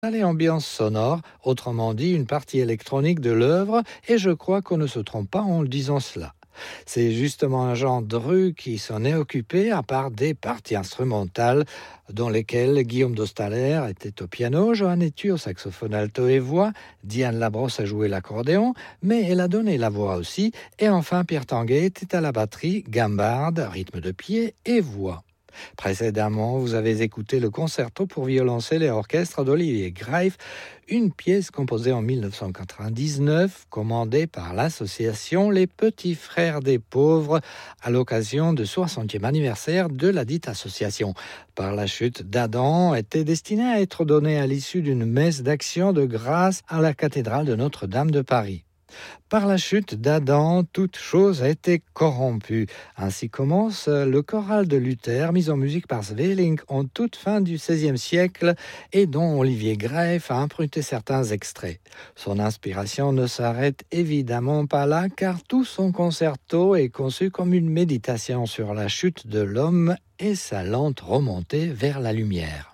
et ambiance sonore, autrement dit une partie électronique de l'œuvre, et je crois qu'on ne se trompe pas en le disant cela. C'est justement Jean Dru qui s'en est occupé, à part des parties instrumentales, dans lesquelles Guillaume Dostahler était au piano, Johan Etu au saxophone alto et voix, Diane Labrosse a joué l'accordéon, mais elle a donné la voix aussi, et enfin Pierre Tanguay était à la batterie, gambarde, rythme de pied et voix. Précédemment, vous avez écouté le concerto pour violoncelle et orchestre d'Olivier Greif, une pièce composée en 1999, commandée par l'association Les Petits Frères des Pauvres à l'occasion du 60e anniversaire de la dite association. Par la chute d'Adam, était destinée à être donnée à l'issue d'une messe d'action de grâce à la cathédrale de Notre-Dame de Paris. Par la chute d'Adam, toute chose a été corrompue. Ainsi commence le choral de Luther, mis en musique par Sweelinck en toute fin du XVIe siècle et dont Olivier Greif a emprunté certains extraits. Son inspiration ne s'arrête évidemment pas là, car tout son concerto est conçu comme une méditation sur la chute de l'homme et sa lente remontée vers la lumière.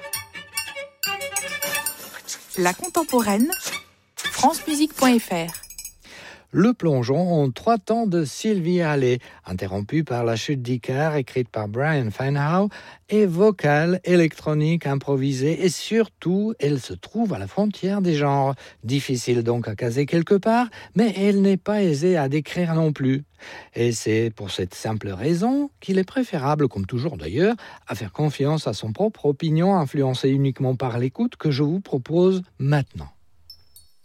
La contemporaine, francemusique.fr. Le plongeon en 3 temps de Sylvie Allais, interrompu par la chute d'Icare écrite par Brian Feinhau, et vocale, électronique, improvisée, et surtout, elle se trouve à la frontière des genres. Difficile donc à caser quelque part, mais elle n'est pas aisée à décrire non plus. Et c'est pour cette simple raison qu'il est préférable, comme toujours d'ailleurs, à faire confiance à son propre opinion influencée uniquement par l'écoute que je vous propose maintenant.